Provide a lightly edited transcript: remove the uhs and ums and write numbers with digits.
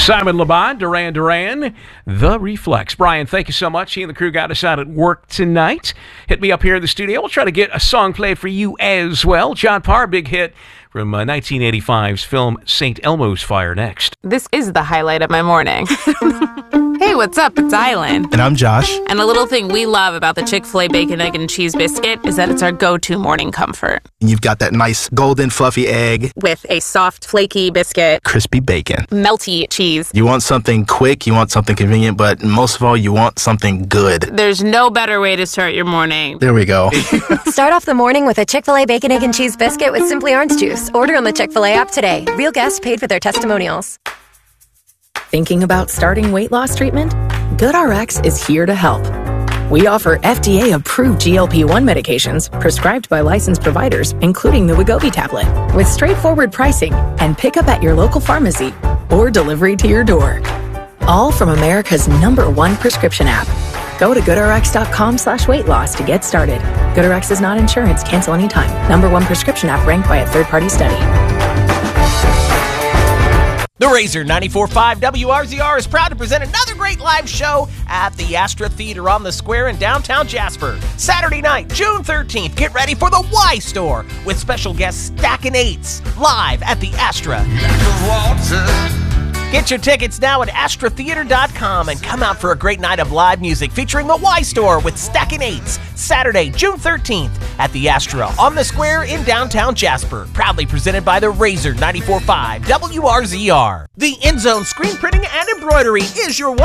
Simon LeBon, Duran Duran, The Reflex. Brian, thank you so much. He and the crew got us out at work tonight. Hit me up here in the studio. We'll try to get a song played for you as well. John Parr, big hit from 1985's film St. Elmo's Fire next. This is the highlight of my morning. Hey, what's up? It's Island. And I'm Josh. And a little thing we love about the Chick-fil-A Bacon, Egg, and Cheese Biscuit is that it's our go-to morning comfort. And you've got that nice golden fluffy egg. With a soft, flaky biscuit. Crispy bacon. Melty cheese. You want something quick, you want something convenient, but most of all, you want something good. There's no better way to start your morning. There we go. Start off the morning with a Chick-fil-A Bacon, Egg, and Cheese Biscuit with Simply Orange Juice. Order on the Chick-fil-A app today. Real guests paid for their testimonials. Thinking about starting weight loss treatment? GoodRx is here to help. We offer FDA-approved GLP-1 medications prescribed by licensed providers, including the Wegovy tablet, with straightforward pricing and pickup at your local pharmacy or delivery to your door. All from America's #1 prescription app. Go to GoodRx.com/weight-loss to get started. GoodRx is not insurance. Cancel anytime. #1 prescription app ranked by a third-party study. The Razor 94.5 WRZR is proud to present another great live show at the Astra Theater on the Square in downtown Jasper. Saturday night, June 13th. Get ready for the Y Store with special guest Stackin' Eights live at the Astra. Get your tickets now at astratheater.com and come out for a great night of live music featuring the Y Store with Stackin' Eights. Saturday, June 13th at the Astra on the Square in downtown Jasper. Proudly presented by the Razor 94.5 WRZR. The End Zone Screen Printing and Embroidery is your one